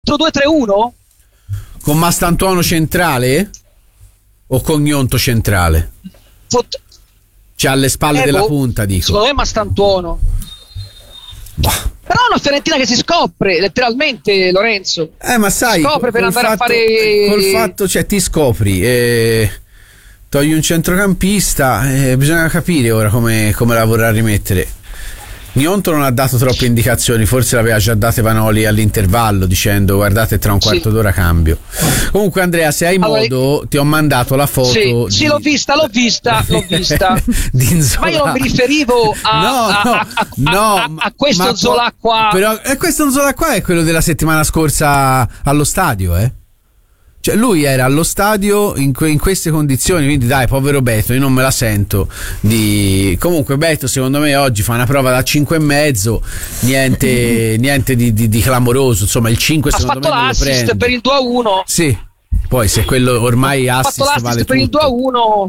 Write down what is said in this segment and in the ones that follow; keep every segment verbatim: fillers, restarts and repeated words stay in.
due tre uno? Con Mastantuono centrale? O con Gnonto centrale? Fot- Cioè alle spalle eh, della boh, punta, dico. Secondo me Mastantuono. Bah. Però è una Fiorentina che si scopre, letteralmente, Lorenzo. Eh, ma sai, scopre per andare fatto, a fare... Col fatto, cioè, ti scopri, eh, togli un centrocampista, eh, bisogna capire ora come, come la vorrà rimettere. Gnonto non ha dato troppe indicazioni, forse l'aveva già date Vanoli all'intervallo dicendo guardate tra un quarto sì. d'ora cambio. Comunque Andrea, se hai allora, modo ti ho mandato la foto sì, di... sì l'ho vista l'ho vista l'ho vista di ma io non mi riferivo a, no, a, no, a, a, no, a, a questo Zola qua, però eh, questo Zola qua è quello della settimana scorsa allo stadio, eh cioè lui era allo stadio in, que- in queste condizioni, quindi dai, povero Beto, io non me la sento di... Comunque Beto secondo me oggi fa una prova da cinque e mezzo, niente niente di, di, di clamoroso, insomma il cinque ha secondo fatto me non lo prende. l'assist per il due a uno. Sì, poi se quello ormai ha assist fatto l'assist vale per tutto. il due a uno.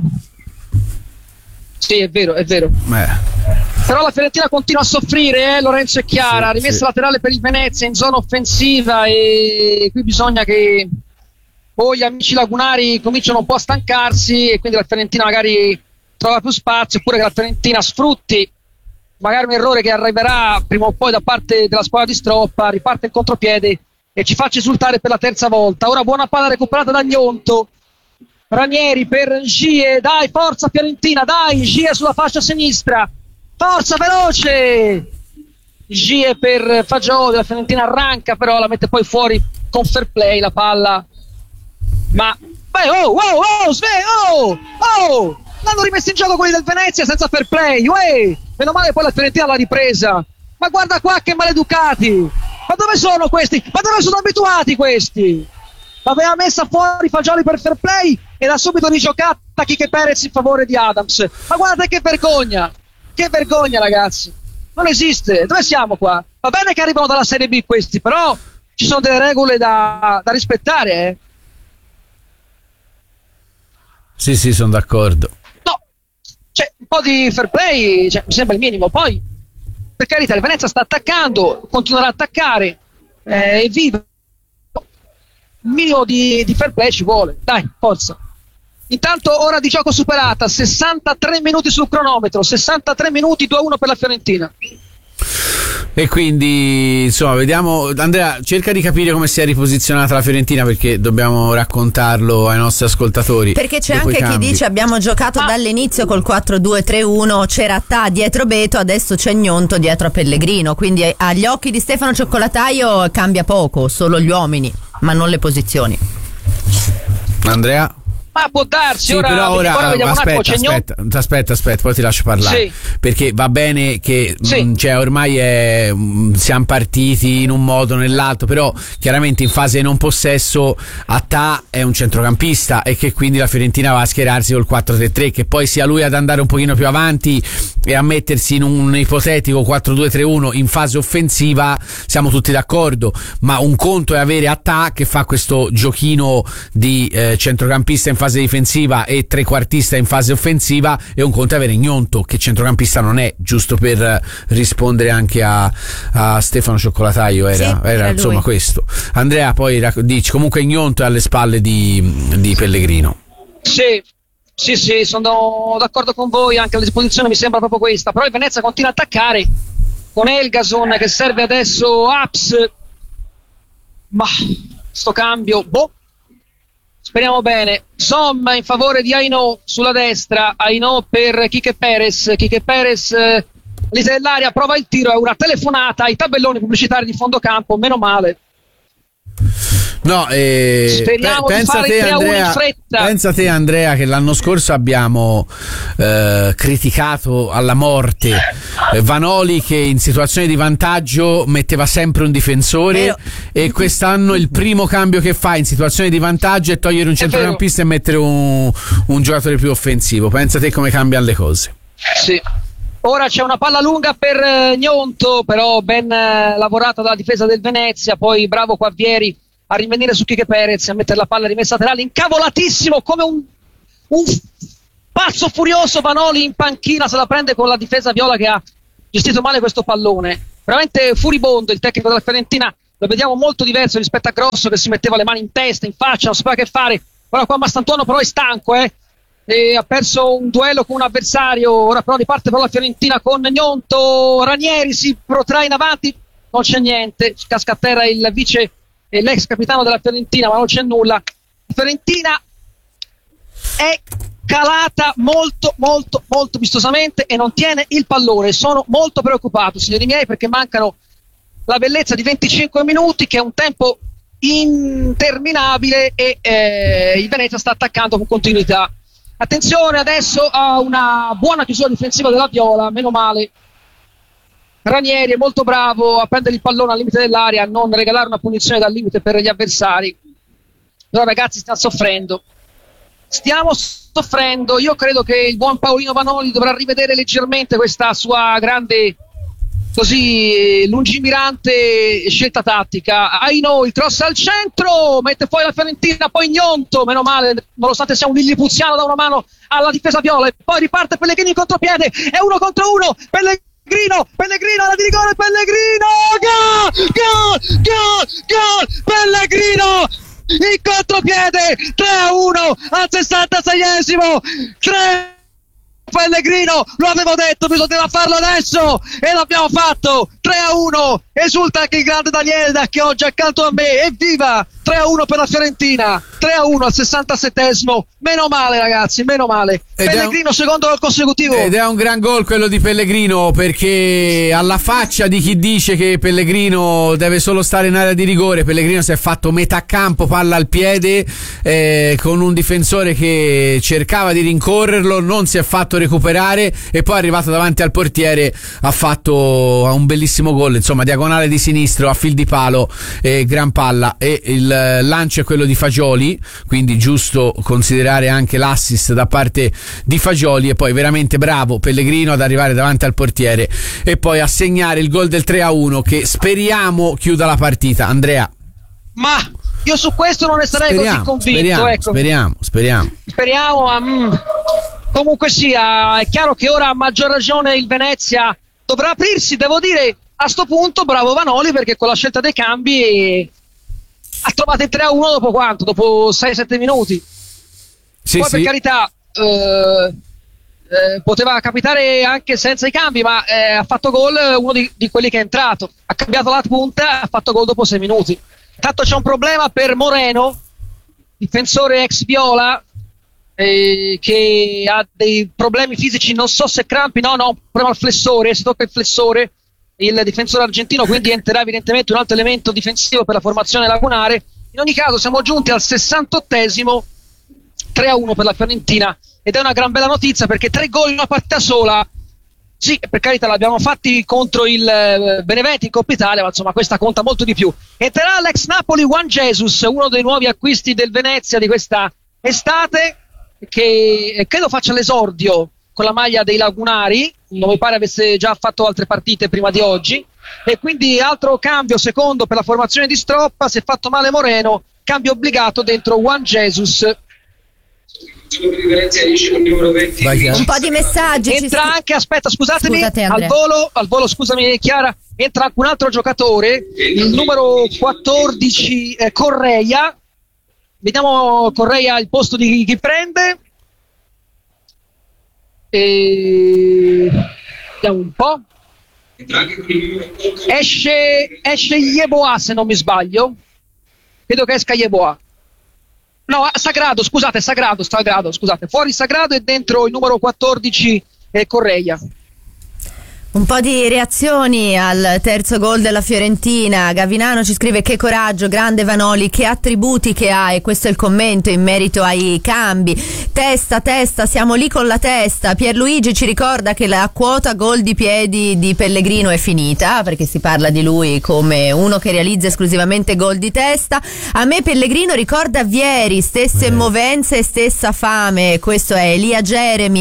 Sì, è vero, è vero. Eh. Però la Fiorentina continua a soffrire, eh? Lorenzo e Chiara, sì, rimessa sì. laterale per il Venezia in zona offensiva e qui bisogna che poi gli amici lagunari cominciano un po' a stancarsi e quindi la Fiorentina magari trova più spazio, oppure che la Fiorentina sfrutti magari un errore che arriverà prima o poi da parte della squadra di Stroppa, riparte in contropiede e ci faccia esultare per la terza volta. Ora buona palla recuperata da Gnonto, Ranieri per Gie, dai forza Fiorentina, dai Gie sulla fascia sinistra, forza veloce Gie per Fagioli, la Fiorentina arranca però la mette poi fuori con fair play la palla. Ma beh, oh, oh, oh, sve, oh, oh, l'hanno rimesso in gioco quelli del Venezia senza fair play, uè, meno male poi la Fiorentina l'ha ripresa, ma guarda qua che maleducati, ma dove sono questi, ma dove sono abituati questi, l'aveva messa fuori Fagioli per fair play e l'ha subito rigiocata Quique Perez in favore di Adams, ma guardate che vergogna, che vergogna ragazzi, non esiste, dove siamo qua, va bene che arrivano dalla Serie B questi, però ci sono delle regole da, da rispettare, eh. Sì, sì, sono d'accordo. No, cioè, un po' di fair play, cioè, mi sembra il minimo. Poi, per carità, il Venezia sta attaccando, continuerà a attaccare, eh, è vivo. Un minimo di, di fair play ci vuole. Dai, forza. Intanto, ora di gioco superata, sessantatré minuti sul cronometro, sessantatré minuti, due a uno per la Fiorentina. E quindi insomma vediamo, Andrea cerca di capire come si è riposizionata la Fiorentina perché dobbiamo raccontarlo ai nostri ascoltatori, perché c'è dopo anche chi dice abbiamo giocato ah. dall'inizio col quattro due tre uno, c'era Ta dietro Beto, adesso c'è Gnonto dietro a Pellegrino, quindi agli occhi di Stefano Cioccolataio cambia poco, solo gli uomini ma non le posizioni. Andrea? Ma può darsi, sì, ora, però ora, ora vediamo aspetta, un attimo, aspetta, aspetta, aspetta, poi ti lascio parlare. Sì. Perché va bene che sì. mh, cioè, ormai è, mh, siamo partiti in un modo o nell'altro, però chiaramente in fase non possesso Attà è un centrocampista e che quindi la Fiorentina va a schierarsi col quattro tre tre, che poi sia lui ad andare un pochino più avanti e a mettersi in un ipotetico quattro due tre uno in fase offensiva, siamo tutti d'accordo, ma un conto è avere Attà che fa questo giochino di eh, centrocampista in fase difensiva e trequartista in fase offensiva, e un conto è avere Gnonto che centrocampista non è, giusto per rispondere anche a, a Stefano Cioccolataio era, sì, era, era insomma lui. Questo. Andrea poi dici comunque Gnonto è alle spalle di, di Pellegrino. Sì, sì, sì, sono d'accordo con voi, anche la disposizione mi sembra proprio questa, però il Venezia continua a attaccare con Elgason che serve adesso Aps, ma sto cambio, boh, speriamo bene. Som in favore di Aino sulla destra, Aino per Quique Perez, Quique Perez eh, all'interno dell'area, prova il tiro, è una telefonata ai tabelloni pubblicitari di fondo campo, meno male. No, eh, speriamo pe- pensa, di fare te, tre a uno in Andrea, fretta. pensa te Andrea che l'anno scorso abbiamo eh, criticato alla morte eh, Vanoli che in situazioni di vantaggio metteva sempre un difensore. Vero. E quest'anno il primo cambio che fa in situazioni di vantaggio è togliere un centrocampista e mettere un, un giocatore più offensivo. Pensa te come cambiano le cose. Sì. Ora c'è una palla lunga per eh, Gnonto, però ben eh, lavorata dalla difesa del Venezia, poi bravo Quavieri a rivenire su Quique Perez, a mettere la palla rimessa laterale, incavolatissimo come un, un pazzo furioso Vanoli in panchina, se la prende con la difesa viola che ha gestito male questo pallone, veramente furibondo il tecnico della Fiorentina, lo vediamo molto diverso rispetto a Grosso che si metteva le mani in testa, in faccia, non sapeva che fare. Ora qua Mastantuono però è stanco, eh. E ha perso un duello con un avversario, ora però riparte per la Fiorentina con Gnonto. Ranieri si protrae in avanti, non c'è niente, casca a terra il vice e l'ex capitano della Fiorentina, ma non c'è nulla. La Fiorentina è calata molto molto molto vistosamente e non tiene il pallone. Sono molto preoccupato, signori miei, perché mancano la bellezza di venticinque minuti, che è un tempo interminabile, e eh, il Venezia sta attaccando con continuità. Attenzione adesso a una buona chiusura difensiva della Viola, meno male. Ranieri è molto bravo a prendere il pallone al limite dell'area, a non regalare una punizione dal limite per gli avversari. Però ragazzi, sta soffrendo. Stiamo soffrendo. Io credo che il buon Paolino Vanoli dovrà rivedere leggermente questa sua grande, così lungimirante scelta tattica. Aino, il cross al centro, mette fuori la Fiorentina, poi Gnonto, meno male, nonostante sia un lillipuziano, da una mano alla difesa viola, e poi riparte Pellegrini in contropiede, è uno contro uno, Pellegrino, Pellegrino, la di rigore, Pellegrino, gol, gol, gol, gol, Pellegrino, in contropiede, tre a uno al sessantaseiesimo, tre Pellegrino, lo avevo detto, bisognava farlo adesso e l'abbiamo fatto. Tre a uno, esulta anche il grande Daniele che oggi è accanto a me. Evviva! tre a uno per la Fiorentina, tre a uno al sessantasettesimo. Meno male ragazzi, meno male. Ed Pellegrino un, secondo gol consecutivo. Ed è un gran gol quello di Pellegrino, perché alla faccia di chi dice che Pellegrino deve solo stare in area di rigore, Pellegrino si è fatto metà campo, palla al piede, eh, con un difensore che cercava di rincorrerlo, non si è fatto recuperare e poi è arrivato davanti al portiere, ha fatto un bellissimo gol, insomma diagonale di sinistro a fil di palo, eh, gran palla, e il lancio è quello di Fagioli, quindi giusto considerare anche l'assist da parte di Fagioli, e poi veramente bravo Pellegrino ad arrivare davanti al portiere e poi a segnare il gol del tre a uno che speriamo chiuda la partita. Andrea? Ma io su questo non ne sarei speriamo, così convinto, speriamo, ecco. speriamo, speriamo. Speriamo, ma mm, comunque sia, è chiaro che ora a maggior ragione il Venezia dovrà aprirsi. Devo dire, a sto punto bravo Vanoli, perché con la scelta dei cambi ha trovato il tre a uno dopo quanto? Dopo sei sette minuti. Sì, poi sì. Per carità eh, eh, poteva capitare anche senza i cambi, ma eh, ha fatto gol uno di, di quelli che è entrato, ha cambiato la punta, ha fatto gol dopo sei minuti. Tanto c'è un problema per Moreno, difensore ex Viola, eh, che ha dei problemi fisici, non so se crampi, no no, problema al flessore, si tocca il flessore il difensore argentino, quindi entrerà evidentemente un altro elemento difensivo per la formazione lagunare. In ogni caso siamo giunti al sessantottesimo, tre a uno per la Fiorentina, ed è una gran bella notizia, perché tre gol in una partita sola, sì, per carità l'abbiamo fatti contro il Benevento in Coppa Italia, ma insomma questa conta molto di più. Entrerà l'ex Napoli Juan Jesus, uno dei nuovi acquisti del Venezia di questa estate, che credo faccia l'esordio con la maglia dei lagunari, non mi pare avesse già fatto altre partite prima di oggi, e quindi altro cambio secondo per la formazione di Stroppa. Si è fatto male Moreno, cambio obbligato dentro Juan Jesus. Un po' di messaggi. Entra ci... anche, aspetta, scusatemi, Scusate, al volo, al volo, scusami Chiara, entra anche un altro giocatore, il numero quattordici, eh, Correia. Vediamo Correia il posto di chi prende. E vediamo un po'. Esce, esce Yeboah, se non mi sbaglio. Credo che esca Yeboah. No, Sagrado, scusate, Sagrado, Sagrado, scusate. Fuori Sagrado e dentro il numero quattordici eh, Correia. Un po' di reazioni al terzo gol della Fiorentina. Gavinano ci scrive: che coraggio, grande Vanoli, che attributi che ha, e questo è il commento in merito ai cambi. Testa, testa, siamo lì con la testa. Pierluigi ci ricorda che la quota gol di piedi di Pellegrino è finita, perché si parla di lui come uno che realizza esclusivamente gol di testa. A me Pellegrino ricorda Vieri, stesse eh. movenze e stessa fame. Questo è Elia Jeremy.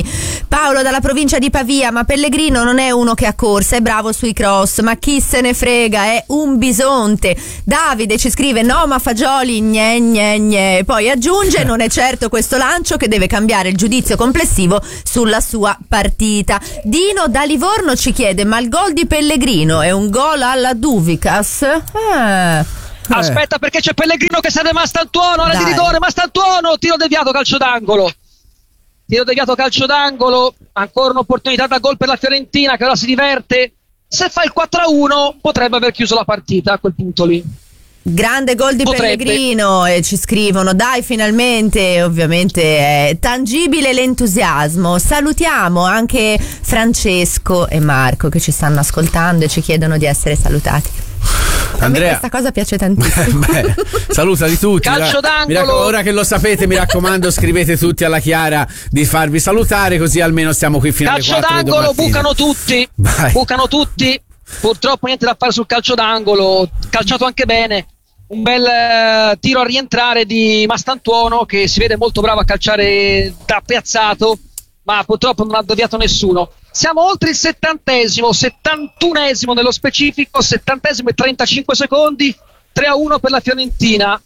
Paolo dalla provincia di Pavia: ma Pellegrino non è uno che ha corsa, è bravo sui cross, ma chi se ne frega, è un bisonte. Davide ci scrive: no, ma Fagioli gne gne gne. Poi aggiunge: non è certo questo lancio che deve cambiare il giudizio complessivo sulla sua partita. Dino da Livorno ci chiede: ma il gol di Pellegrino è un gol alla Duvicas? Eh Aspetta, perché c'è Pellegrino che serve Mastantuono, area di rigore, Mastantuono, tiro deviato, calcio d'angolo. Tiro deviato, calcio d'angolo, ancora un'opportunità da gol per la Fiorentina che ora si diverte. Se fa il quattro a uno potrebbe aver chiuso la partita a quel punto lì. Grande gol di potrebbe. Pellegrino, e ci scrivono: dai, finalmente. Ovviamente è tangibile l'entusiasmo. Salutiamo anche Francesco e Marco che ci stanno ascoltando e ci chiedono di essere salutati. Andrea, a me questa cosa piace tantissimo. Beh, salutali tutti. Calcio d'angolo. Raccom- ora che lo sapete, mi raccomando, scrivete tutti alla Chiara di farvi salutare, così almeno stiamo qui fino alle quattro. Calcio d'angolo, bucano tutti. Vai. Bucano tutti. Purtroppo niente da fare sul calcio d'angolo. Calciato anche bene. Un bel uh, tiro a rientrare di Mastantuono, che si vede molto bravo a calciare da piazzato, ma purtroppo non ha deviato nessuno. Siamo oltre il settantesimo, settantunesimo nello specifico, settantesimo e trentacinque secondi, tre a uno per la Fiorentina.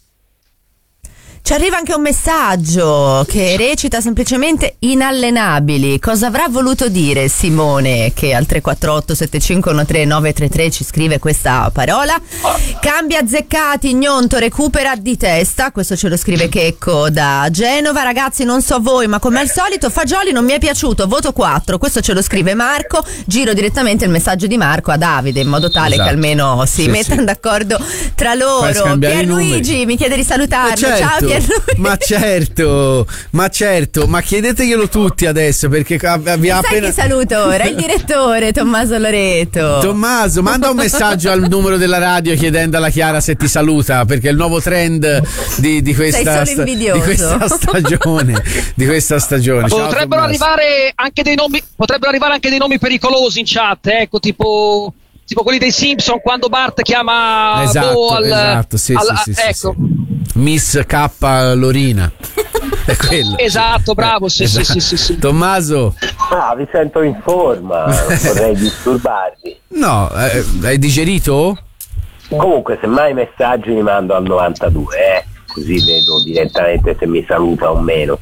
Ci arriva anche un messaggio che recita semplicemente inallenabili. Cosa avrà voluto dire Simone, che al tre quattro otto sette cinque uno tre nove tre tre ci scrive questa parola? Cambia Zeccati, Gnonto recupera di testa. Questo ce lo scrive Checco da Genova. Ragazzi, non so voi, ma come al solito Fagioli non mi è piaciuto, voto quattro. Questo ce lo scrive Marco. Giro direttamente il messaggio di Marco a Davide, in modo tale esatto. che almeno si sì, mettano sì. d'accordo tra loro. Pierluigi mi chiede di salutarlo. Certo. Ciao Pierluigi. Ma certo, ma certo, ma chiedeteglielo tutti adesso, perché abbiamo sai appena... chi saluto ora? Il direttore Tommaso Loreto. Tommaso, manda un messaggio al numero della radio chiedendo alla Chiara se ti saluta, perché è il nuovo trend di, di, questa, sta, di questa stagione. Di questa stagione. Ciao, potrebbero Tommaso. arrivare anche dei nomi, potrebbero arrivare anche dei nomi pericolosi in chat, ecco, tipo tipo quelli dei Simpson quando Bart chiama esatto, Bo al, esatto, sì, al, sì, sì, ecco. Sì. Miss K Lorina. È quello. Esatto, bravo, sì, esatto. sì, sì, sì. Tommaso. Ah, vi sento in forma, vorrei disturbarvi. No, eh, hai digerito? Comunque, se mai messaggi li mando al novantadue, eh? Così vedo direttamente se mi saluta o meno.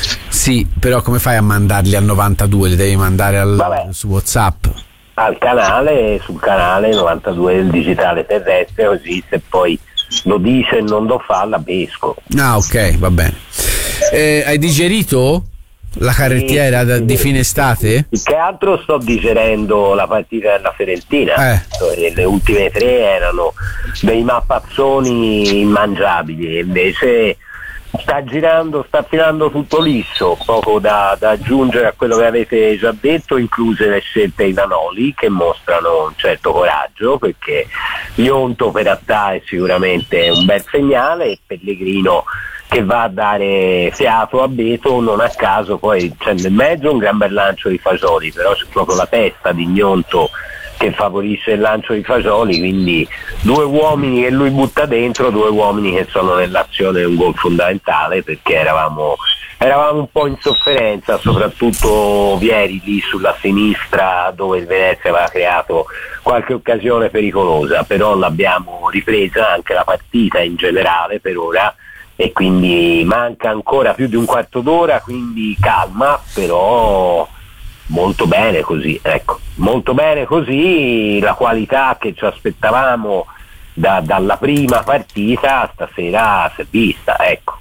Sì, però come fai a mandarli al novantadue? Li devi mandare al, su WhatsApp? Al canale, sul canale novantadue del digitale terrestre, così se poi lo dice e non lo fa la pesco. Ah, ok, va bene. Eh, hai digerito la carrettiera sì, sì, di fine estate? Più che altro sto digerendo la partita della Fiorentina. Eh. Le ultime tre erano dei mappazzoni immangiabili, e invece sta girando, sta filando tutto liscio. Poco da, da aggiungere a quello che avete già detto, incluse le scelte di Danoli, che mostrano un certo coraggio, perché Ionto per Attà è sicuramente un bel segnale, e Pellegrino che va a dare fiato a Beto. Non a caso poi c'è nel mezzo un gran bel lancio di Fagioli, però c'è proprio la testa di Gnonto che favorisce il lancio di Fagioli, quindi due uomini che lui butta dentro, due uomini che sono nell'azione di un gol fondamentale, perché eravamo, eravamo un po' in sofferenza, soprattutto Vieri lì sulla sinistra, dove il Venezia aveva creato qualche occasione pericolosa, però l'abbiamo ripresa anche la partita in generale per ora, e quindi manca ancora più di un quarto d'ora, quindi calma, però molto bene così, ecco, molto bene così. La qualità che ci aspettavamo da, dalla prima partita stasera si è vista, ecco.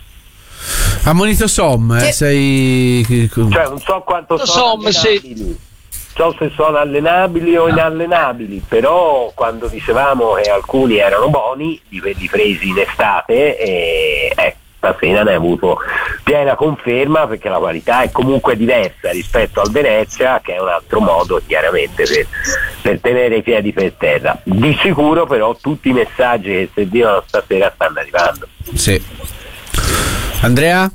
Ammonito Som, eh, sei... cioè non so quanto sono Som, sì. so se sono allenabili o inallenabili, però quando dicevamo che alcuni erano buoni, di quelli presi in estate, e ecco, stasera ne ha avuto piena conferma, perché la qualità è comunque diversa rispetto al Venezia, che è un altro modo chiaramente per, per tenere i piedi per terra. Di sicuro però tutti i messaggi che servivano stasera stanno arrivando. Sì. Andrea?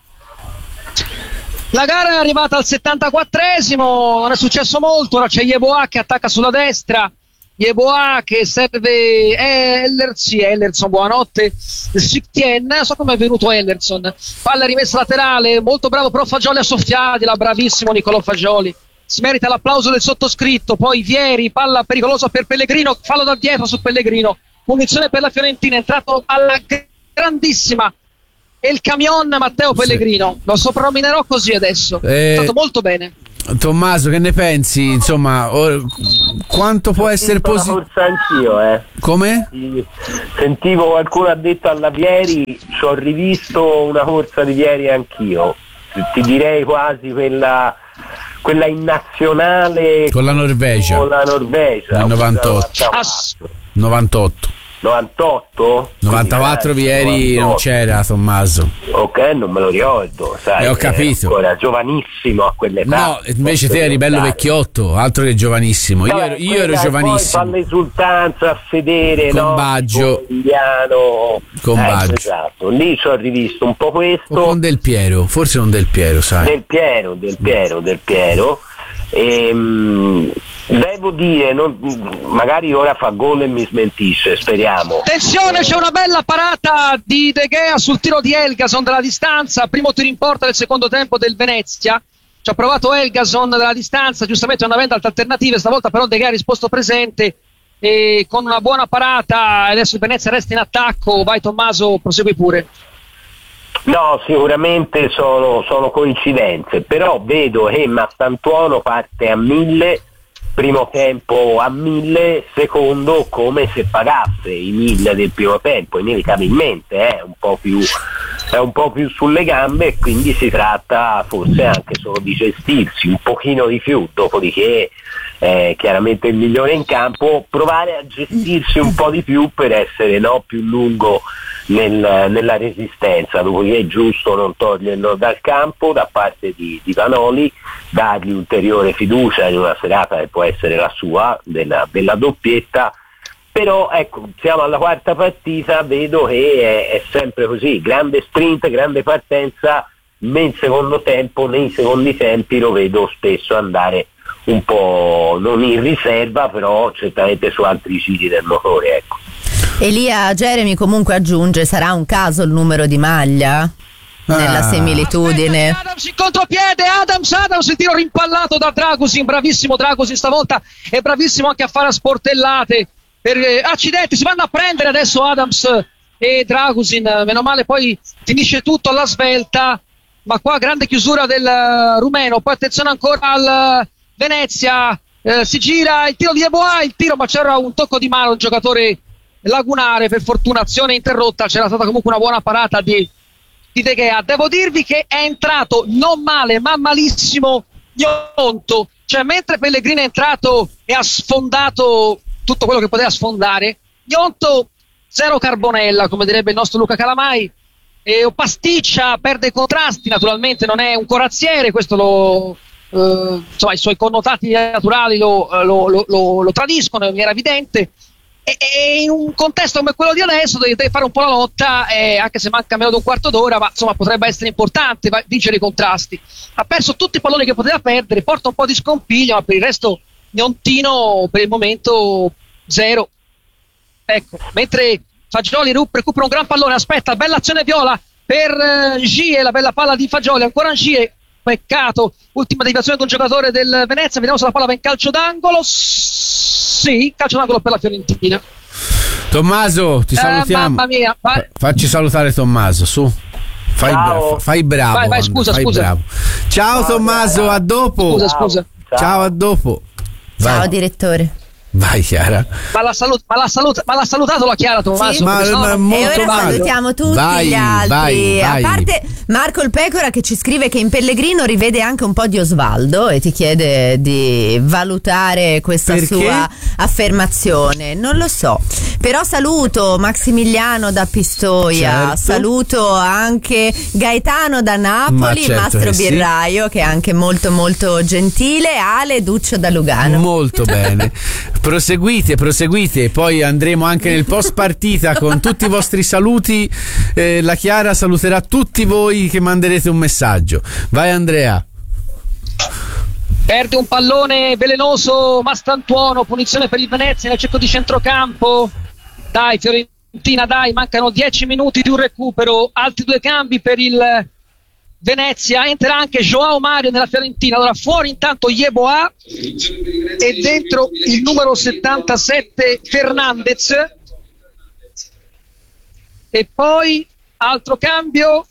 La gara è arrivata al settantaquattresimo, non è successo molto, ora c'è Yeboah che attacca sulla destra, Yeboah che serve Ellerson, Ellerson buonanotte, Sictien, non so come è venuto Ellerson, palla rimessa laterale, molto bravo però Fagioli a soffiargliela, bravissimo Nicolò Fagioli, si merita l'applauso del sottoscritto. Poi Vieri, palla pericolosa per Pellegrino, fallo da dietro su Pellegrino, punizione per la Fiorentina, è entrato alla grandissima e il camion Matteo Pellegrino, sì. Lo soprannominerò così adesso, eh... è stato molto bene. Tommaso, che ne pensi? Insomma, or- quanto può essere positivo? Forse anch'io, eh. Come? Sentivo qualcuno ha detto alla Vieri, ci ho rivisto una corsa di Vieri anch'io. Ti direi quasi quella, quella in nazionale con la Norvegia. Con la Norvegia. Nel novantotto. Ass- novantotto. novantotto? novantaquattro Vieri non c'era Tommaso. Ok, non me lo ricordo, sai. Eh, ho capito. Era giovanissimo a quell'età. No, invece te eri bello vecchiotto, altro che giovanissimo. Io, ero, io ero giovanissimo. Poi fa l'esultanza a sedere, con no? Baggio. Indiano. Con eh, Baggio. Esatto. Lì ci ho rivisto un po' questo. O con Del Piero, forse non Del Piero, sai. Del Piero, Del Piero, Del Piero. Ehm, devo dire, non, magari ora fa gol e mi smentisce, speriamo. Attenzione, c'è una bella parata di De Gea sul tiro di Elgason dalla distanza, primo tiro in porta del secondo tempo del Venezia. Ci ha provato Elgason dalla distanza, giustamente non avendo altre alternative, stavolta però De Gea ha risposto presente e con una buona parata adesso il Venezia resta in attacco. Vai Tommaso, prosegui pure. No, sicuramente sono, sono coincidenze, però vedo che Mastantuono parte a mille, primo tempo a mille, secondo come se pagasse i mille del primo tempo, inevitabilmente è eh, un po' più è un po' più sulle gambe e quindi si tratta forse anche solo di gestirsi un pochino di più, dopodiché eh, chiaramente il migliore in campo, provare a gestirsi un po' di più per essere no, più lungo nel, nella resistenza, dopodiché è giusto non toglierlo dal campo da parte di, di Vanoli, dargli ulteriore fiducia in una serata che può essere la sua, della, della doppietta. Però ecco, siamo alla quarta partita, vedo che è, è sempre così, grande sprint, grande partenza, nel secondo tempo, nei secondi tempi lo vedo spesso andare un po' non in riserva, però certamente su altri giri del motore, ecco. Elia Jeremy comunque aggiunge, sarà un caso il numero di maglia? Ah. Nella similitudine. Aspetta, Adams in contropiede, Adams, Adams, il tiro rimpallato da Dragusin, bravissimo Dragusin stavolta, è bravissimo anche a fare a sportellate. Per, eh, accidenti, si vanno a prendere adesso Adams e Dragusin, meno male poi finisce tutto alla svelta, ma qua grande chiusura del uh, rumeno, poi attenzione ancora al uh, Venezia, eh, si gira il tiro di Yeboah, il tiro ma c'era un tocco di mano, un giocatore lagunare, per fortuna azione interrotta, c'era stata comunque una buona parata di, di De Gea. Devo dirvi che è entrato non male ma malissimo Gnonto, cioè mentre Pellegrini è entrato e ha sfondato tutto quello che poteva sfondare, Gnonto zero carbonella, come direbbe il nostro Luca Calamai, e pasticcia, perde i contrasti, naturalmente non è un corazziere, questo lo eh, insomma i suoi connotati naturali lo, lo, lo, lo, lo tradiscono in maniera evidente, e, e in un contesto come quello di adesso deve, deve fare un po' la lotta, eh, anche se manca meno di un quarto d'ora, ma insomma potrebbe essere importante va, vincere i contrasti. Ha perso tutti i palloni che poteva perdere, porta un po' di scompiglio, ma per il resto Gnontino per il momento zero. Ecco, mentre Fagioli recupera un gran pallone, aspetta, bella azione viola per uh, Gie, la bella palla di Fagioli, ancora Gie, peccato, ultima deviazione di un giocatore del Venezia, vediamo se la palla va in calcio d'angolo. Sì, calcio d'angolo per la Fiorentina. Tommaso, ti salutiamo. Eh, mamma mia, vai. Facci salutare Tommaso, su. Fai, bra- fai bravo. Vai, vai, scusa, fai scusa. Bravo. Ciao, ciao Tommaso, a dopo. Scusa, scusa. Ciao, ciao a dopo. Vai. Ciao direttore. Vai Chiara. Ma l'ha, salut- ma l'ha, salut- ma l'ha salutato la Chiara Tommaso? Sì, ma, ma molto e ora male. salutiamo tutti vai, gli altri. Vai, vai. A parte Marco il Pecora che ci scrive che in Pellegrino rivede anche un po' di Osvaldo e ti chiede di valutare questa Perché? sua affermazione. Non lo so. Però saluto Maximiliano da Pistoia, certo. Saluto anche Gaetano da Napoli, certo Mastro che sì. Birraio che è anche molto molto gentile, Ale Duccio da Lugano. Molto bene. Proseguite, proseguite, poi andremo anche nel post partita con tutti i vostri saluti. Eh, la Chiara saluterà tutti voi che manderete un messaggio. Vai Andrea. Perde un pallone velenoso Mastantuono, punizione per il Venezia nel cerco di centrocampo. Dai Fiorentina, dai, mancano dieci minuti di un recupero, altri due cambi per il Venezia, entra anche Joao Mario nella Fiorentina. Allora fuori intanto Yeboah e dentro il numero settantasette Fernandez, e poi altro cambio,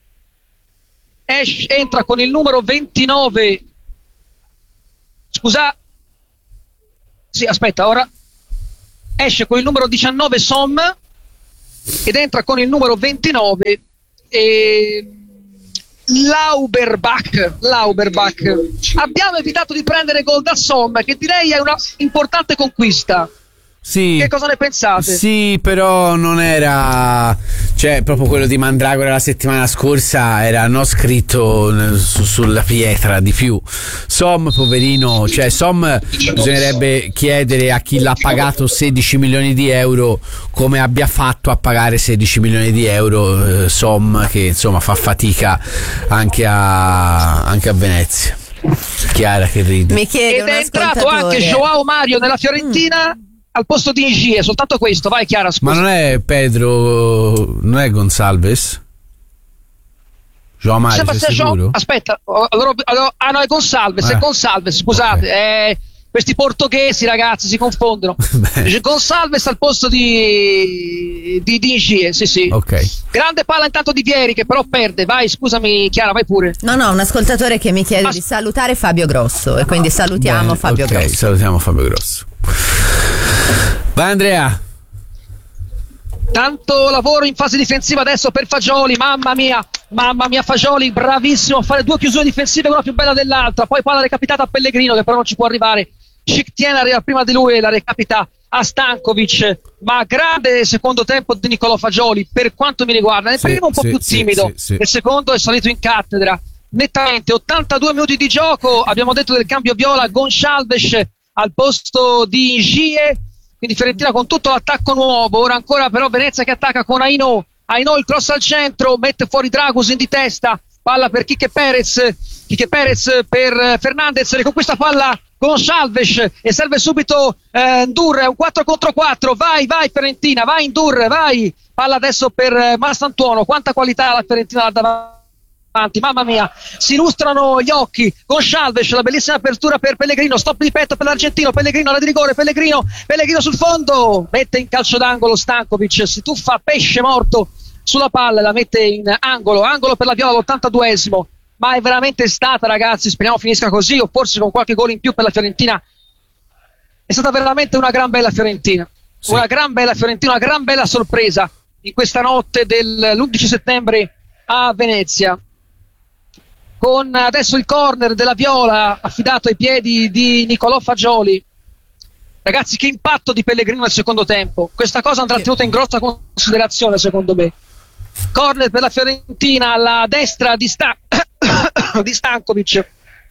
Esch entra con il numero ventinove. Scusa, sì, aspetta, ora esce con il numero diciannove Som ed entra con il numero ventinove e Lauberbach. Lauberbach. Abbiamo evitato di prendere gol da Som, che direi è una importante conquista. Sì, che cosa ne pensate? Sì, però non era, cioè proprio quello di Mandragora la settimana scorsa era non scritto su, sulla pietra di più. Som, poverino, cioè Som bisognerebbe chiedere a chi l'ha pagato sedici milioni di euro come abbia fatto a pagare sedici milioni di euro eh, Som, che insomma fa fatica anche a, anche a Venezia. Chiara che ride. Mi chiede ed è entrato anche Joao Mario nella Fiorentina mm. al posto di Ingie, soltanto questo. Vai Chiara, scusa. Ma non è Pedro, non è Gonçalves? Joao Mario, sei sicuro? Jo- aspetta, allora, allora, ah no, è Gonçalves, eh. è Gonçalves, scusate, okay. eh, questi portoghesi ragazzi si confondono. Gonçalves al posto di di, di Ingie, sì sì. Okay. Grande palla intanto di Vieri che però perde. Vai, scusami Chiara, vai pure. No no, un ascoltatore che mi chiede As- di salutare Fabio Grosso e quindi salutiamo Bene, Fabio okay, Grosso. salutiamo Fabio Grosso. Vai Andrea. Tanto lavoro in fase difensiva adesso per Fagioli, mamma mia, mamma mia Fagioli, bravissimo a fare due chiusure difensive, una più bella dell'altra, poi palla recapitata a Pellegrino che però non ci può arrivare, Schickien arriva prima di lui e la recapita a Stankovic, ma grande secondo tempo di Nicolò Fagioli per quanto mi riguarda, nel sì, primo un po' sì, più timido, sì, sì, nel secondo è salito in cattedra, nettamente. Ottantadue minuti di gioco, abbiamo detto del cambio viola, Gonçalves al posto di Gie. Quindi Fiorentina con tutto l'attacco nuovo, ora ancora però Venezia che attacca con Aino, Aino il cross al centro, mette fuori Dragusin di testa, palla per Quique Perez, Quique Perez per Fernandez, riconquista palla Gonçalves e serve subito eh, Ndur, un quattro contro quattro, vai vai Fiorentina, vai Ndur, vai, palla adesso per eh, Mastantuono, quanta qualità la Fiorentina là davanti. Mamma mia, si illustrano gli occhi con Gonçalves, la bellissima apertura per Pellegrino, stop di petto per l'Argentino, Pellegrino alla di rigore, Pellegrino, Pellegrino sul fondo, mette in calcio d'angolo Stankovic, si tuffa pesce morto sulla palla, la mette in angolo, angolo per la Viola all'ottantaduesimo, ma è veramente stata, ragazzi, speriamo finisca così o forse con qualche gol in più per la Fiorentina, è stata veramente una gran bella Fiorentina, sì. una gran bella Fiorentina, una gran bella sorpresa in questa notte dell'undici settembre a Venezia. Con adesso il corner della Viola affidato ai piedi di Nicolò Fagioli. Ragazzi, che impatto di Pellegrino nel secondo tempo, questa cosa andrà tenuta in grossa considerazione secondo me. Corner per la Fiorentina alla destra di, Sta- di Stankovic.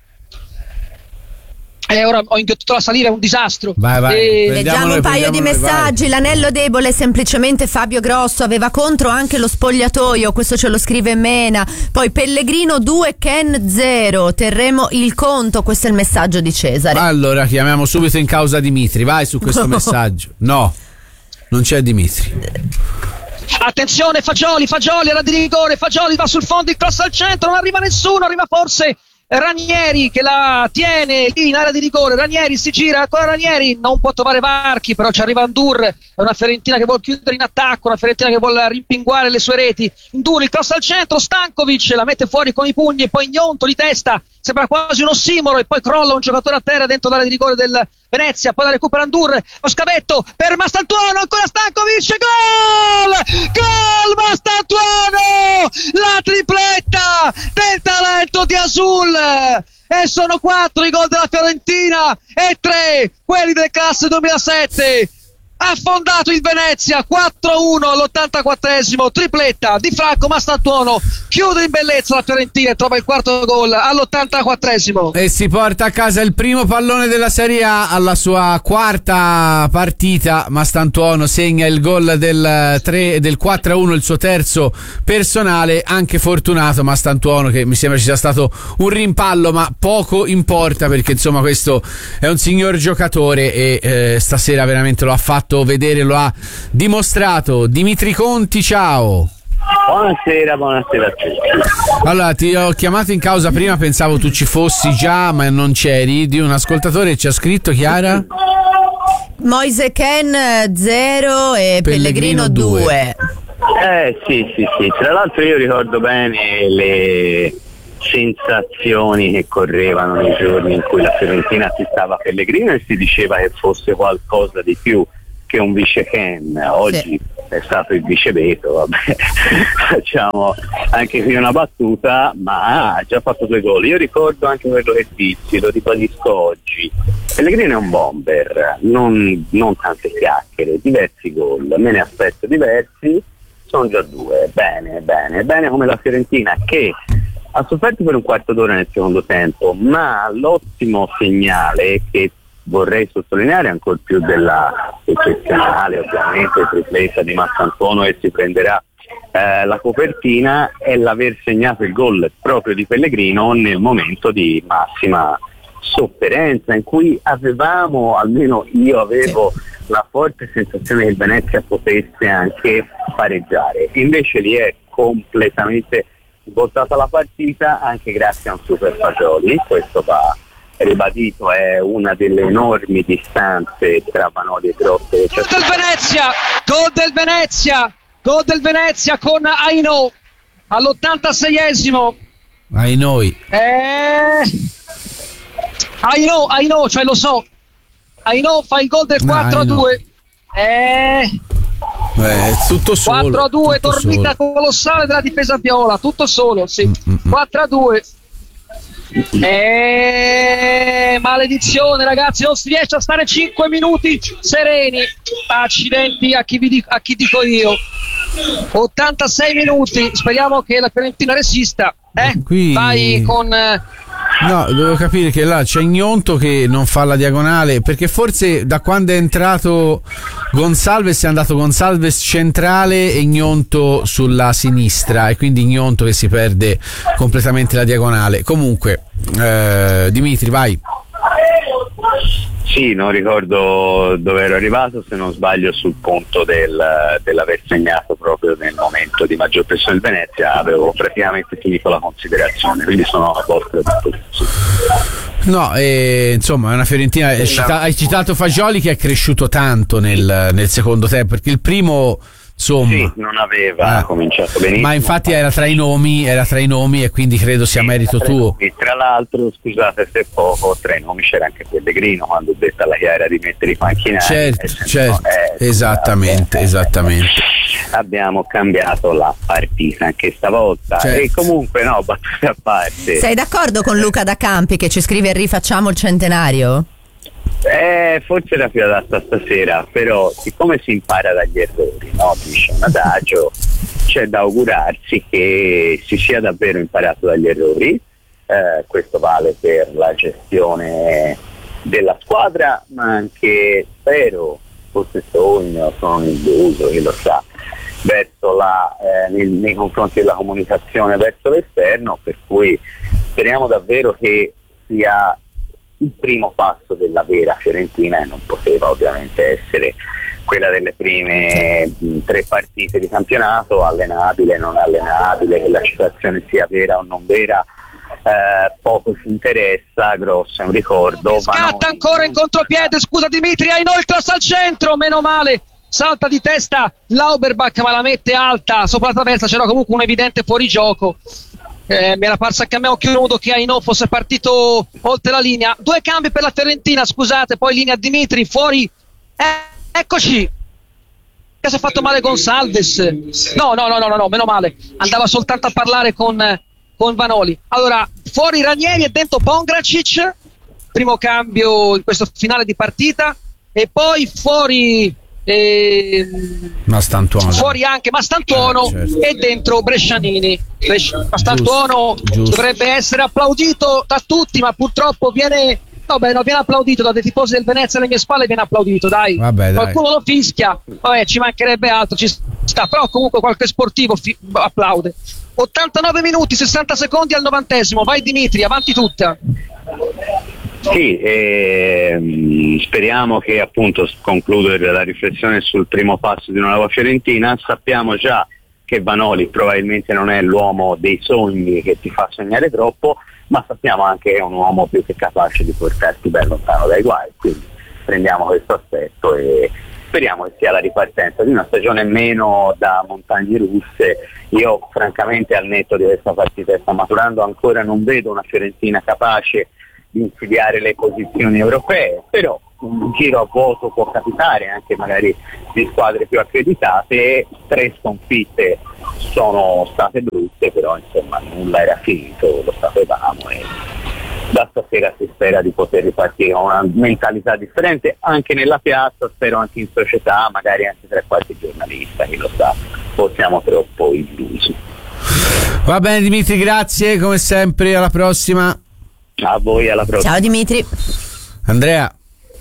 E ora ho inghiottito la saliva, è un disastro. Vai, vai. E... Leggiamo un paio di messaggi. Vai. L'anello debole è semplicemente Fabio Grosso, aveva contro anche lo spogliatoio, questo ce lo scrive Mena. Poi Pellegrino due, Ken zero, terremo il conto, questo è il messaggio di Cesare. Allora chiamiamo subito in causa Dimitri, vai su questo messaggio. No, non c'è Dimitri. Attenzione Fagioli, Fagioli alla di rigore, Fagioli va sul fondo, il cross al centro, non arriva nessuno, arriva forse Ranieri che la tiene lì in area di rigore, Ranieri si gira, ancora Ranieri, non può trovare varchi, però ci arriva Ndur, è una Fiorentina che vuole chiudere in attacco, una Fiorentina che vuole rimpinguare le sue reti, Ndur il cross al centro, Stankovic la mette fuori con i pugni e poi Gnonto di testa, sembra quasi un ossimoro e poi crolla un giocatore a terra dentro l'area di rigore del Venezia, poi la recupera Ndur, lo scavetto per Mastantuono, ancora Stankovic, gol! Gol Mastantuono! La tripletta del talento di Azul! E sono quattro i gol della Fiorentina e tre quelli del classe duemilasette. affondato il Venezia, quattro a uno all'ottantaquattresimo, tripletta di Franco Mastantuono, chiude in bellezza la Fiorentina e trova il quarto gol all'ottantaquattresimo e si porta a casa il primo pallone della Serie A alla sua quarta partita. Mastantuono segna il gol del, tre, del quattro a uno, il suo terzo personale, anche fortunato Mastantuono, che mi sembra ci sia stato un rimpallo, ma poco importa perché insomma questo è un signor giocatore e eh, stasera veramente lo ha fatto vedere, lo ha dimostrato. Dimitri Conti, ciao. Buonasera, buonasera a tutti. Allora, ti ho chiamato in causa prima, pensavo tu ci fossi già, ma non c'eri. Di un ascoltatore ci ha scritto, Chiara? Moise Ken zero e Pellegrino due. Eh sì, sì, sì. Tra l'altro io ricordo bene le sensazioni che correvano nei giorni in cui la Fiorentina acquistava Pellegrino e si diceva che fosse qualcosa di più che un vice Ken. Oggi sì. È stato il vice Beto, vabbè. Facciamo anche qui una battuta, ma ha già fatto due gol. Io ricordo anche quello che dici, lo ribadisco oggi. Pellegrino è un bomber, non, non tante chiacchiere, diversi gol, me ne aspetto diversi, sono già due. Bene, bene, bene come la Fiorentina che ha sofferto per un quarto d'ora nel secondo tempo, ma l'ottimo segnale che vorrei sottolineare ancora più della eccezionale ovviamente tripletta di Mastantuono e si prenderà eh, la copertina è l'aver segnato il gol proprio di Pellegrino nel momento di massima sofferenza in cui avevamo, almeno io avevo la forte sensazione che il Venezia potesse anche pareggiare, invece lì è completamente voltata la partita anche grazie a un super Fagioli. Questo va ribadito, è una delle enormi distanze tra Vanoli e Grotte. Gol del Venezia, gol del Venezia, gol del Venezia con Aino all'ottantaseiesimo. Ainoi. Eh... Aino, Aino, cioè lo so. Aino fa il gol del quattro a due. Eh... Eh, tutto solo. quattro a due, dormita colossale della difesa viola, tutto solo, sì. Mm-mm. quattro a due. Eh, maledizione ragazzi, non si riesce a stare cinque minuti sereni. Accidenti a chi, vi dico, a chi dico io. ottantasei minuti, speriamo che la Fiorentina resista. Eh? Qui... Vai con... No, devo capire che là c'è Gnonto che non fa la diagonale, perché forse da quando è entrato Gonsalves è andato Gonsalves centrale e Gnonto sulla sinistra, e quindi Gnonto che si perde completamente la diagonale. Comunque, eh, Dimitri, vai. Sì, non ricordo dove ero arrivato, se non sbaglio sul punto del, dell'aver segnato proprio nel momento di maggior pressione del Venezia, avevo praticamente finito la considerazione, quindi sono a vostra disposizione. No, eh, insomma è una Fiorentina, hai, cita- hai citato Fagioli che è cresciuto tanto nel, nel secondo tempo, perché il primo... Insomma, sì, non aveva ah, cominciato benissimo, ma infatti era tra i nomi, era tra i nomi e quindi credo sia sì, merito tuo. E tra l'altro, scusate se poco, tra i nomi c'era anche Pellegrino quando ho detto alla Chiara di mettere i panchinari. Certo, certo, no, eh, esattamente, eh, esattamente. Abbiamo cambiato la partita anche stavolta, certo. E comunque no, battute a parte. Sei d'accordo con Luca da Campi che ci scrive rifacciamo il centenario? Eh, forse era più adatta stasera, però siccome si impara dagli errori, no? Dice un adagio, c'è da augurarsi che si sia davvero imparato dagli errori. Eh, questo vale per la gestione della squadra, ma anche, spero, forse sogno, sono illuso, chi lo sa, verso la, eh, nei, nei confronti della comunicazione verso l'esterno, per cui speriamo davvero che sia il primo passo della vera Fiorentina, e non poteva ovviamente essere quella delle prime mh, tre partite di campionato, allenabile, non allenabile, che la situazione sia vera o non vera, eh, poco ci interessa. Grosso è un ricordo. Scatta ancora in contropiede, scusa Dimitri, ha inoltre al centro, meno male, salta di testa Lauberbach ma la mette alta sopra la traversa, c'era comunque un evidente fuorigioco. Eh, mi era parso anche a me occhio nudo che Aino fosse partito oltre la linea. Due cambi per la Fiorentina, scusate, poi linea Dimitri fuori. Eh, eccoci. Che si è fatto male Gonsalves. No, no, no, no, no, meno male. Andava soltanto a parlare con, con Vanoli. Allora, fuori Ranieri e dentro Pongracic. Primo cambio in questo finale di partita. E poi fuori e Mastantuono. fuori anche Mastantuono, eh, certo. E dentro Brescianini. Bresci- Mastantuono giusto, giusto. Dovrebbe essere applaudito da tutti, ma purtroppo viene no, beh, no, viene applaudito dai tifosi del Venezia alle mie spalle, viene applaudito, dai. Vabbè, qualcuno dai. Lo fischia, vabbè, ci mancherebbe altro, ci sta, però comunque qualche sportivo fi- applaude. ottantanove minuti, sessanta secondi al novantesimo, vai Dimitri, avanti tutta. Sì, ehm, speriamo che appunto concludere la riflessione sul primo passo di una nuova Fiorentina. Sappiamo già che Vanoli probabilmente non è l'uomo dei sogni che ti fa sognare troppo, ma sappiamo anche che è un uomo più che capace di portarti ben lontano dai guai, quindi prendiamo questo aspetto e speriamo che sia la ripartenza di una stagione meno da montagne russe. Io francamente al netto di questa partita che sta maturando ancora non vedo una Fiorentina capace di insidiare le posizioni europee, però un giro a vuoto può capitare anche magari di squadre più accreditate. Tre sconfitte sono state brutte, però insomma nulla era finito, lo sapevamo e da stasera si spera di poter ripartire con una mentalità differente anche nella piazza, spero anche in società, magari anche tra qualche giornalista, chi lo sa, siamo troppo illusi. Va bene Dimitri, grazie come sempre, alla prossima. A voi, alla prossima. Ciao Dimitri. Andrea.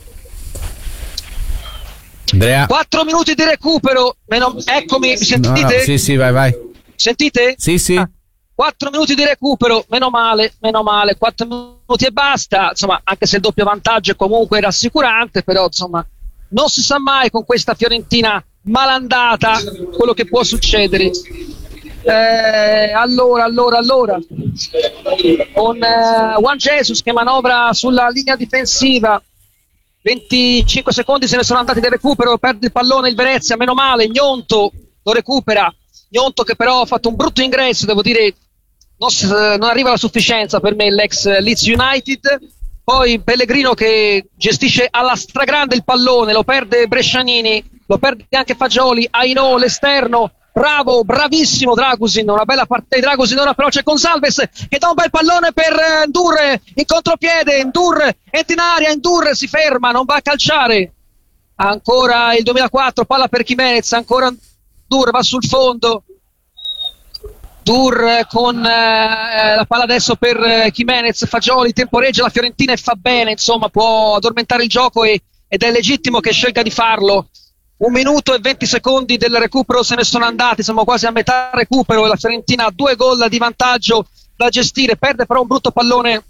Andrea. Quattro minuti di recupero. Meno... Eccomi, mi sentite? No, no, sì, sì, vai, vai. Sentite? Sì, sì. Ah, quattro minuti di recupero, meno male, meno male. Quattro minuti e basta. Insomma, anche se il doppio vantaggio è comunque rassicurante, però insomma, non si sa mai con questa Fiorentina malandata quello che può succedere. Eh, allora, allora, allora con eh, Juan Jesus che manovra sulla linea difensiva, venticinque secondi se ne sono andati del recupero, perde il pallone il Venezia, meno male, Gnonto lo recupera, Gnonto che però ha fatto un brutto ingresso, devo dire non, non arriva alla sufficienza per me l'ex Leeds United. Poi Pellegrino che gestisce alla stragrande il pallone, lo perde Brescianini, lo perde anche Fagioli, Aino l'esterno. Bravo, bravissimo Dragusin, una bella partita di Dragusin. Ora però c'è Gonsalves che dà un bel pallone per Ndur in contropiede, Ndur entra in aria, Ndur si ferma, non va a calciare. Ancora il duemilaquattro, palla per Jimenez, ancora Ndur va sul fondo. Ndur con eh, la palla adesso per eh, Jimenez, Fagioli temporeggia la Fiorentina e fa bene, insomma può addormentare il gioco e, ed è legittimo che scelga di farlo. Un minuto e venti secondi del recupero se ne sono andati, siamo quasi a metà recupero e la Fiorentina ha due gol di vantaggio da gestire, perde però un brutto pallone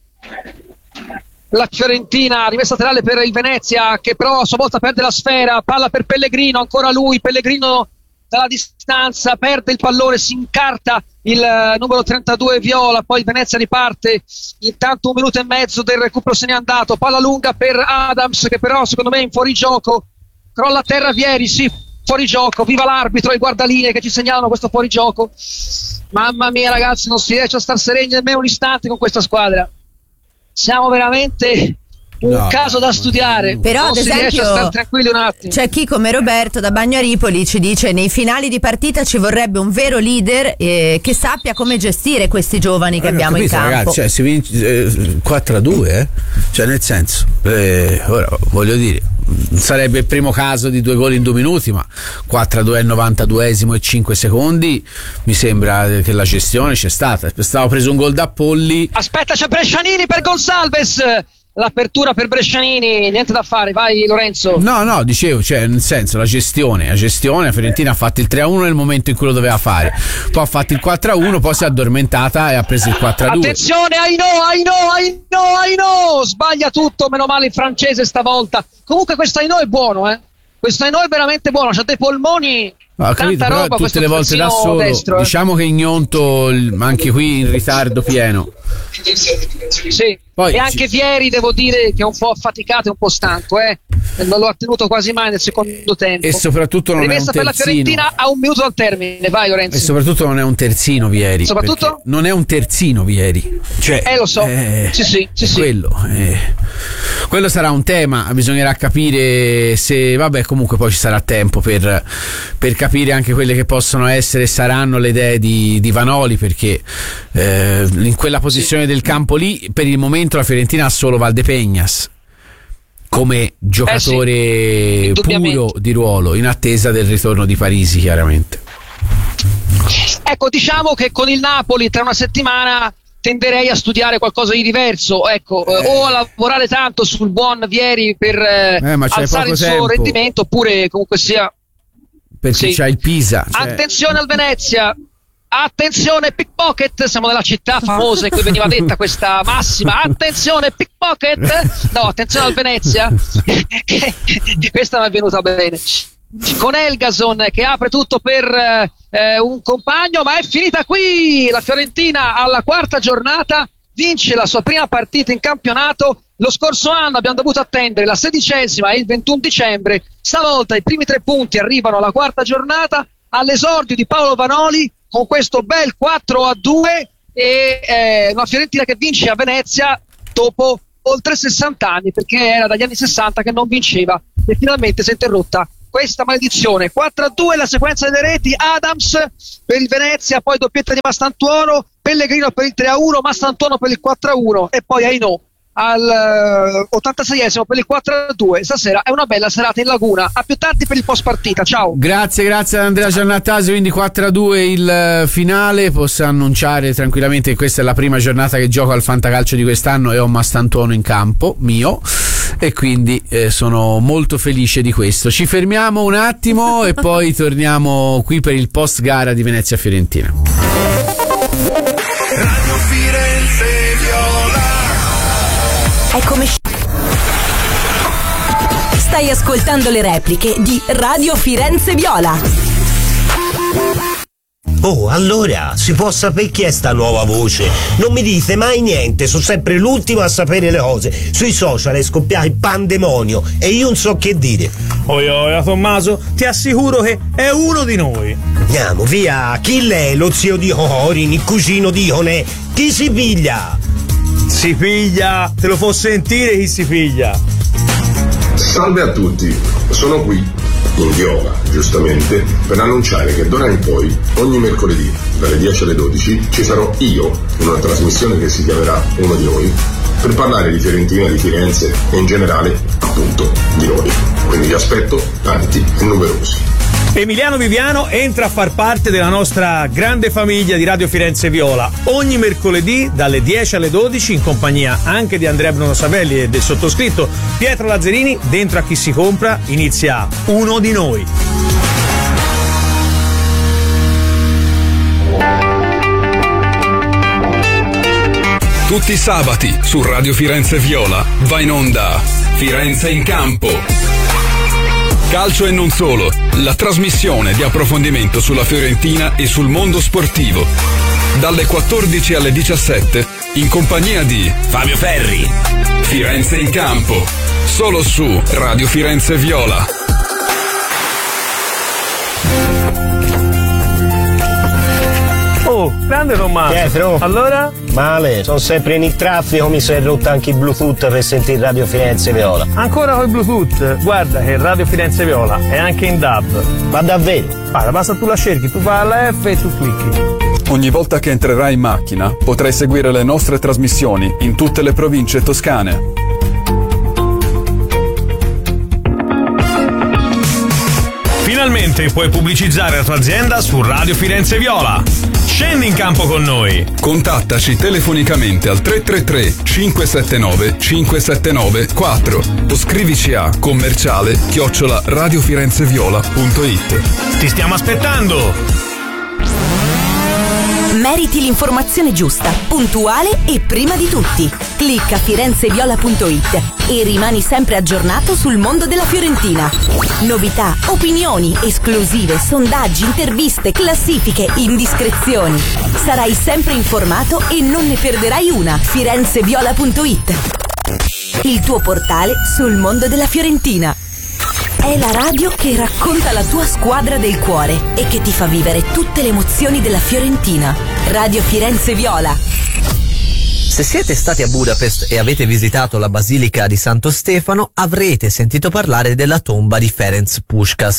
la Fiorentina, rimessa laterale per il Venezia che però a sua volta perde la sfera, palla per Pellegrino, ancora lui, Pellegrino dalla distanza, perde il pallone, si incarta il uh, numero trentadue Viola, poi il Venezia riparte, intanto un minuto e mezzo del recupero se n'è andato, palla lunga per Adams che però secondo me è in fuorigioco. Crolla a terra Vieri, sì, fuori gioco, viva l'arbitro e i guardalinee che ci segnalano questo fuorigioco. Mamma mia ragazzi, non si riesce a star sereni nemmeno un istante con questa squadra. Siamo veramente un no, caso da studiare. Però non ad si esempio riesce a stare tranquilli un attimo. C'è chi come Roberto da Bagnaripoli ci dice nei finali di partita ci vorrebbe un vero leader eh, che sappia come gestire questi giovani che eh, abbiamo capito, in campo. Ragazzi, cioè, si vince eh, quattro a due eh? Cioè nel senso eh, ora voglio dire sarebbe il primo caso di due gol in due minuti, ma quattro a due al novantaduesimo e cinque secondi mi sembra che la gestione c'è stata. Stavo preso un gol da Polli. Aspetta, c'è Brescianini per Gonsalves, l'apertura per Brescianini, niente da fare, vai Lorenzo. No, no, dicevo, cioè nel senso la gestione, la gestione, la Fiorentina ha fatto il tre a uno nel momento in cui lo doveva fare, poi ha fatto il quattro a uno, poi si è addormentata e ha preso il quattro a due. Attenzione, Aino, Aino, Aino, Aino, sbaglia tutto, meno male il francese stavolta. Comunque questo Aino è buono, eh. Questo Aino è veramente buono, c'ha dei polmoni. No, ho capito, tanta però roba, tutte le volte da solo destro, eh. Diciamo che Gnonto anche qui in ritardo pieno. Sì. Poi, e anche ci... Vieri devo dire che è un po' affaticato e un po' stanco, eh. Non lo ha tenuto quasi mai nel secondo tempo. E soprattutto non rimessa è un terzino. Per la Fiorentina a un minuto dal termine, vai Lorenzo. E soprattutto non è un terzino Vieri. Soprattutto? Non è un terzino Vieri. Cioè, eh lo so. Eh, sì, sì, sì, quello, eh, quello sarà un tema, bisognerà capire se, vabbè, comunque poi ci sarà tempo per, per capire anche quelle che possono essere e saranno le idee di, di Vanoli, perché eh, in quella posizione sì. del campo lì per il momento la Fiorentina ha solo Valdepeñas come giocatore eh sì, puro di ruolo, in attesa del ritorno di Parisi, chiaramente. Ecco, diciamo che con il Napoli tra una settimana tenderei a studiare qualcosa di diverso, ecco, eh. o a lavorare tanto sul buon Vieri per eh, eh, alzare il tempo. suo rendimento, oppure comunque sia perché sì. c'ha il Pisa. Cioè... Attenzione al Venezia, attenzione pickpocket, siamo nella città famosa in cui veniva detta questa massima, attenzione pickpocket, no, attenzione al Venezia, questa mi è venuta bene. Con Elgason che apre tutto per eh, un compagno, ma è finita qui. La Fiorentina alla quarta giornata vince la sua prima partita in campionato. Lo scorso anno abbiamo dovuto attendere la sedicesima e il ventuno dicembre, stavolta i primi tre punti arrivano alla quarta giornata, all'esordio di Paolo Vanoli con questo bel quattro a due e eh, una Fiorentina che vince a Venezia dopo oltre sessanta anni, perché era dagli anni sessanta che non vinceva e finalmente si è interrotta questa maledizione. Quattro a due la sequenza delle reti, Adams per il Venezia, poi doppietta di Mastantuono, Pellegrino per il tre a uno, Mastantuono per il quattro a uno e poi Ainò al ottantaseiesimo per il quattro a due. Stasera è una bella serata in Laguna. A più tardi per il post partita, ciao. Grazie, grazie ad Andrea Giannattasio. Quindi quattro a due il finale. Posso annunciare tranquillamente che questa è la prima giornata che gioco al fantacalcio di quest'anno e ho Mastantuono in campo mio, e quindi eh, sono molto felice di questo. Ci fermiamo un attimo e poi torniamo qui per il post gara di Venezia Fiorentina. Radio Firenze Viola. È come stai ascoltando le repliche di Radio Firenze Viola. Oh, allora, si può sapere chi è sta nuova voce? Non mi dite mai niente, sono sempre l'ultimo a sapere le cose. Sui social è scoppiato il pandemonio e io non so che dire. Oi oi, Tommaso, ti assicuro che è uno di noi. Andiamo, via, chi lei? Lo zio di Orin, il cugino di Ionè? Chi si piglia? Si piglia, te lo può sentire chi si piglia. Salve a tutti, sono qui, in Viola, giustamente, per annunciare che d'ora in poi, ogni mercoledì, dalle dieci alle dodici, ci sarò io, in una trasmissione che si chiamerà Uno di Noi, per parlare di Fiorentina, di Firenze e in generale, appunto, di noi. Quindi vi aspetto tanti e numerosi. Emiliano Viviano entra a far parte della nostra grande famiglia di Radio Firenze Viola ogni mercoledì dalle dieci alle dodici in compagnia anche di Andrea Bruno Savelli e del sottoscritto Pietro Lazzarini. Dentro a Chi si compra inizia Uno di Noi. Tutti i sabati su Radio Firenze Viola va in onda Firenze in campo. Calcio e non solo, la trasmissione di approfondimento sulla Fiorentina e sul mondo sportivo. Dalle quattordici alle diciassette in compagnia di Fabio Ferri. Firenze in campo, solo su Radio Firenze Viola. Oh, grande Tommaso. Pietro. Allora? Male, sono sempre in il traffico, mi si è rotto anche il Bluetooth per sentire Radio Firenze Viola. Ancora col Bluetooth? Guarda che Radio Firenze Viola è anche in D A B. Ma davvero? Guarda, basta tu la cerchi, tu fai la F e tu clicchi. Ogni volta che entrerai in macchina potrai seguire le nostre trasmissioni in tutte le province toscane. Finalmente puoi pubblicizzare la tua azienda su Radio Firenze Viola. Scendi in campo con noi. Contattaci telefonicamente al tre tre tre cinque sette nove cinque sette nove quattro o scrivici a commerciale chiocciola radiofirenzeviola punto it. Ti stiamo aspettando! Meriti l'informazione giusta, puntuale e prima di tutti. Clicca firenzeviola punto it e rimani sempre aggiornato sul mondo della Fiorentina. Novità, opinioni, esclusive, sondaggi, interviste, classifiche, indiscrezioni. Sarai sempre informato e non ne perderai una. firenzeviola punto it, il tuo portale sul mondo della Fiorentina. È la radio che racconta la tua squadra del cuore e che ti fa vivere tutte le emozioni della Fiorentina. Radio Firenze Viola. Se siete stati a Budapest e avete visitato la Basilica di Santo Stefano, avrete sentito parlare della tomba di Ferenc Puskás.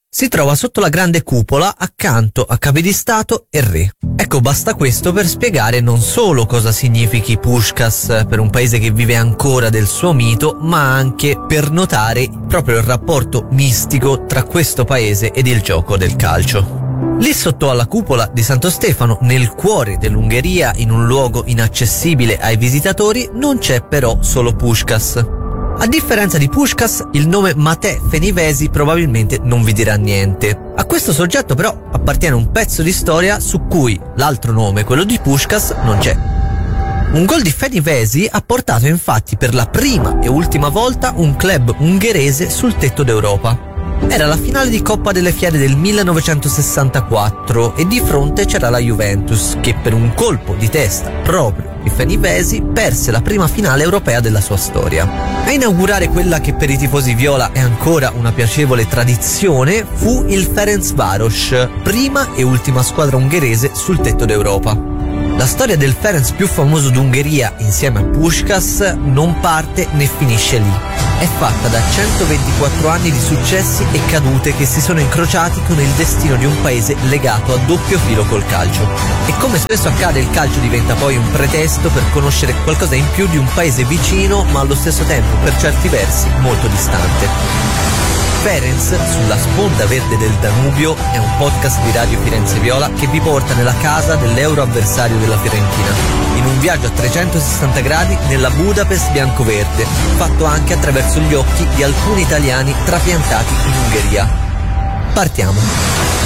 si trova sotto la grande cupola accanto a capi di Stato e re. Ecco, basta questo per spiegare non solo cosa significhi Puskás per un paese che vive ancora del suo mito, ma anche per notare proprio il rapporto mistico tra questo paese ed il gioco del calcio. Lì sotto alla cupola di Santo Stefano, nel cuore dell'Ungheria, in un luogo inaccessibile ai visitatori, non c'è però solo Puskás. A differenza di Puskás, il nome Matej Fenivezi probabilmente non vi dirà niente. A questo soggetto però appartiene un pezzo di storia su cui l'altro nome, quello di Puskás, non c'è. Un gol di Fenivezi ha portato infatti per la prima e ultima volta un club ungherese sul tetto d'Europa. Era la finale di Coppa delle Fiere del millenovecentosessantaquattro e di fronte c'era la Juventus che per un colpo di testa proprio di Fenivezi perse la prima finale europea della sua storia. A inaugurare quella che per i tifosi viola è ancora una piacevole tradizione fu il Ferencváros, prima e ultima squadra ungherese sul tetto d'Europa. La storia del Ferenc più famoso d'Ungheria insieme a Puskás non parte né finisce lì. È fatta da centoventiquattro anni di successi e cadute che si sono incrociati con il destino di un paese legato a doppio filo col calcio. E come spesso accade, il calcio diventa poi un pretesto per conoscere qualcosa in più di un paese vicino ma allo stesso tempo per certi versi molto distante. Ferenc sulla sponda verde del Danubio è un podcast di Radio Firenze Viola che vi porta nella casa dell'euro avversario della Fiorentina, in un viaggio a trecentosessanta gradi nella Budapest bianco-verde, fatto anche attraverso gli occhi di alcuni italiani trapiantati in Ungheria. Partiamo!